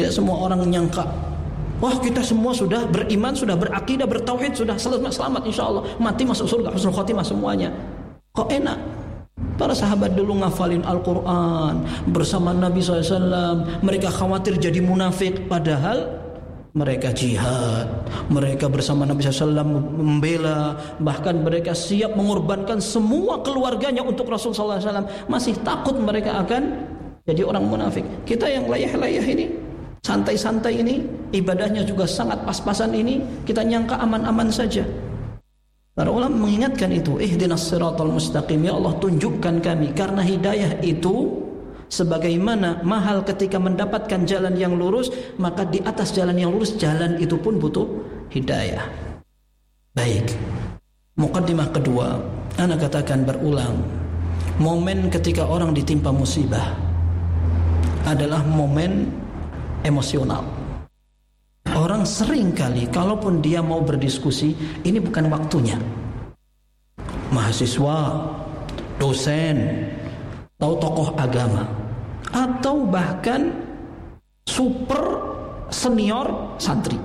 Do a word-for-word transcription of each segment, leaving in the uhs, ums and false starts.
Tidak semua orang nyangka, wah kita semua sudah beriman, sudah berakidah, bertauhid, sudah selamat, selamat insya Allah, mati masuk surga, husnul khotimah semuanya. Kok enak? Para sahabat dulu ngafalin Al-Quran bersama Nabi shallallahu alaihi wasallam. Mereka khawatir jadi munafik, padahal mereka jihad, mereka bersama Nabi shallallahu alaihi wasallam membela, bahkan mereka siap mengorbankan semua keluarganya untuk Rasul shallallahu alaihi wasallam. Masih takut mereka akan jadi orang munafik. Kita yang layah-layah ini, santai-santai ini, ibadahnya juga sangat pas-pasan ini, kita nyangka aman-aman saja. Para ulama mengingatkan itu, ihdinas siratal mustaqim, ya Allah tunjukkan kami, karena hidayah itu sebagaimana mahal ketika mendapatkan jalan yang lurus, maka di atas jalan yang lurus, jalan itu pun butuh hidayah. Baik, muqaddimah kedua, ana katakan berulang, momen ketika orang ditimpa musibah adalah momen emosional. Orang sering kali kalaupun dia mau berdiskusi, ini bukan waktunya. Mahasiswa, dosen, atau tokoh agama, atau bahkan super senior santri,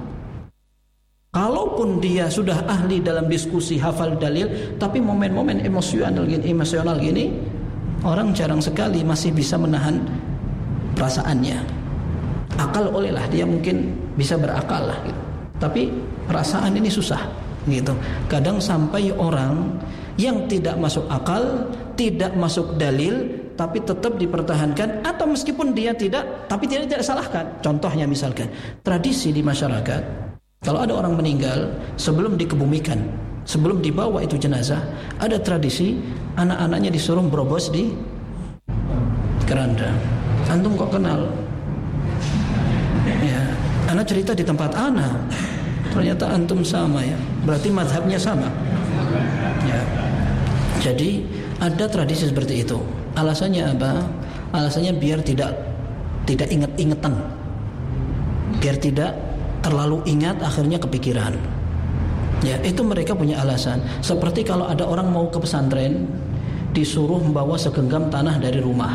kalaupun dia sudah ahli dalam diskusi, hafal dalil, tapi momen-momen emosional gini, emosional gini, orang jarang sekali masih bisa menahan perasaannya. Akal olehlah dia mungkin bisa berakal lah gitu. Tapi perasaan ini susah gitu. Kadang sampai orang yang tidak masuk akal, tidak masuk dalil, tapi tetap dipertahankan, atau meskipun dia tidak, tapi dia tidak salahkan. Contohnya misalkan tradisi di masyarakat, kalau ada orang meninggal, sebelum dikebumikan, sebelum dibawa itu jenazah, ada tradisi anak-anaknya disuruh berobos di keranda. Antum kok kenal? Ya, anak cerita di tempat anak, ternyata antum sama ya, berarti mazhabnya sama. Ya, jadi ada tradisi seperti itu. Alasannya apa? Alasannya biar tidak tidak inget-ingetan, biar tidak terlalu ingat, akhirnya kepikiran. Ya, itu mereka punya alasan. Seperti kalau ada orang mau ke pesantren, disuruh membawa segenggam tanah dari rumah,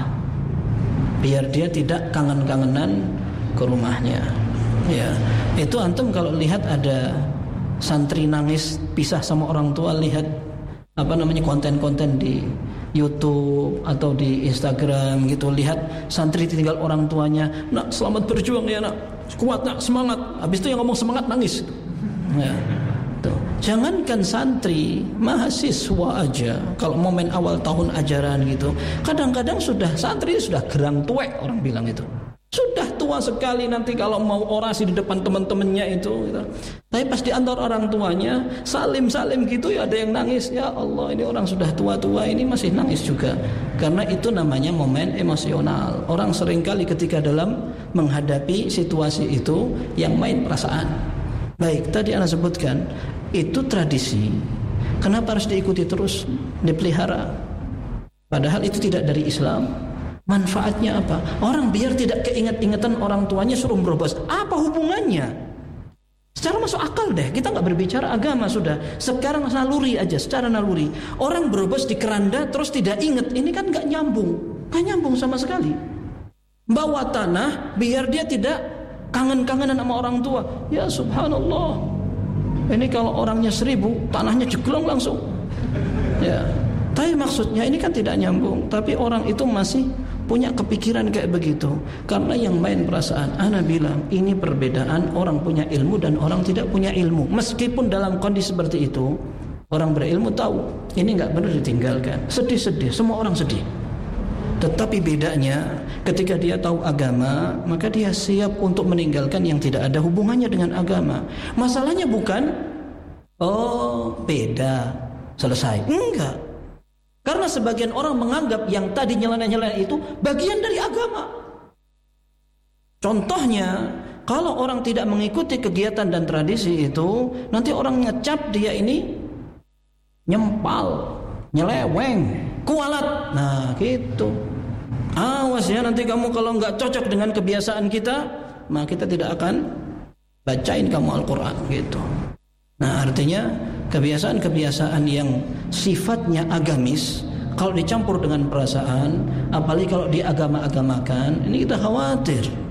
biar dia tidak kangen-kangenan ke rumahnya. Ya, itu antum kalau lihat ada santri nangis pisah sama orang tua, lihat apa namanya konten-konten di YouTube atau di Instagram gitu, lihat santri tinggal orang tuanya, nak selamat berjuang ya nak, kuat nak, semangat. Habis itu yang ngomong semangat nangis. Ya, tuh. Jangankan santri, mahasiswa aja kalau momen awal tahun ajaran gitu, kadang-kadang sudah santri sudah gerang tuwek, orang bilang itu. Sudah tua sekali, nanti kalau mau orasi di depan teman-temannya itu gitu. Tapi pas di antara orang tuanya salim-salim gitu ya ada yang nangis. Ya Allah, ini orang sudah tua-tua ini masih nangis juga. Karena itu namanya momen emosional. Orang seringkali ketika dalam menghadapi situasi itu yang main perasaan. Baik, tadi Anda sebutkan itu tradisi. Kenapa harus diikuti terus, dipelihara? Padahal itu tidak dari Islam. Manfaatnya apa? Orang biar tidak keinget-ingetan orang tuanya suruh berobos. Apa hubungannya? Secara masuk akal deh, kita nggak berbicara agama sudah. Sekarang naluri aja, secara naluri. Orang berobos di keranda terus tidak inget, ini kan nggak nyambung, nggak nyambung sama sekali. Bawa tanah biar dia tidak kangen-kangenan sama orang tua. Ya subhanallah. Ini kalau orangnya seribu, tanahnya jeglong langsung. Ya. Tapi maksudnya ini kan tidak nyambung. Tapi orang itu masih punya kepikiran kayak begitu. Karena yang main perasaan. Ana bilang ini perbedaan orang punya ilmu dan orang tidak punya ilmu. Meskipun dalam kondisi seperti itu, orang berilmu tahu ini nggak benar ditinggalkan. Sedih-sedih, semua orang sedih. Tetapi bedanya ketika dia tahu agama, maka dia siap untuk meninggalkan yang tidak ada hubungannya dengan agama. Masalahnya bukan oh beda selesai. Enggak. Karena sebagian orang menganggap yang tadi nyeleneh-nyeleneh itu bagian dari agama. Contohnya, kalau orang tidak mengikuti kegiatan dan tradisi itu, nanti orang ngecap dia ini nyempal, nyeleweng, kualat. Nah gitu. Awas ya, nanti kamu kalau nggak cocok dengan kebiasaan kita, maka kita tidak akan bacain kamu Al-Quran gitu. Nah artinya kebiasaan-kebiasaan yang sifatnya agamis, kalau dicampur dengan perasaan, apalagi kalau diagama-agamakan, ini kita khawatir.